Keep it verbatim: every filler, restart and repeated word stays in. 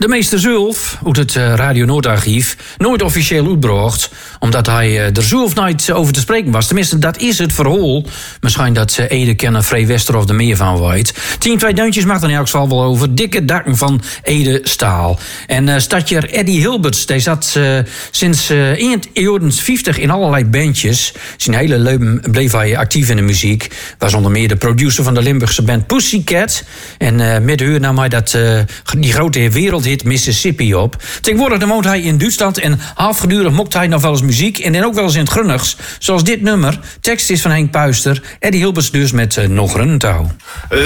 De meester zelf, uit het uh, Radio Noordarchief, nooit officieel uitgebracht, omdat hij uh, er zelf nooit over te spreken was. Tenminste, dat is het verhaal. Misschien dat uh, Ede kennen Free Wester of de meer van weet. Tien twee deuntjes mag er in elk geval wel over. Dikke dakken van Ede Staal. En uh, stadjer Eddie Hilberts, die zat uh, sinds uh, eind jaren vijftig in allerlei bandjes. Zijn hele leven bleef hij actief in de muziek. Was onder meer de producer van de Limburgse band Pussycat. En uh, met haar nam hij dat, uh, die grote wereldhit Mississippi op. Tegenwoordig woont hij in Duitsland en halfgedurig mokt hij nog wel eens muziek en dan ook wel eens in het grunnigs. Zoals dit nummer. Tekst is van Henk Puister. Eddie Hilberts dus met uh, Nog een touw.